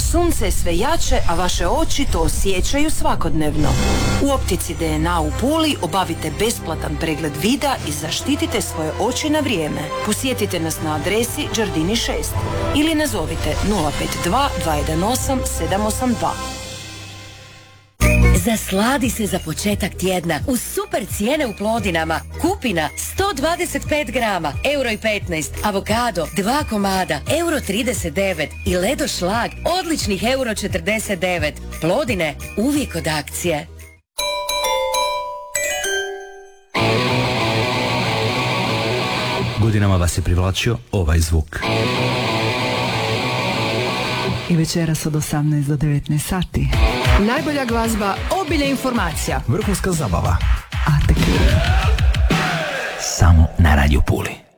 Sunce je sve jače, a vaše oči to osjećaju svakodnevno. U optici DNA u Puli obavite besplatan pregled vida i zaštitite svoje oči na vrijeme. Posjetite nas na adresi Đardini 6 ili nazovite 052 218 782. Zasladi se za početak tjedna uz super cijene u Plodinama. Kupina 125 grama, €1,15. Avokado 2 komada, €39. I Ledo šlag odličnih €49. Plodine uvijek od akcije. Godinama vas je privlačio ovaj zvuk. I večeras od 18 do 19 sati. Najbolja glazba, obilje informacija. Vrhunska zabava. ATK. Samo na Radio Puli.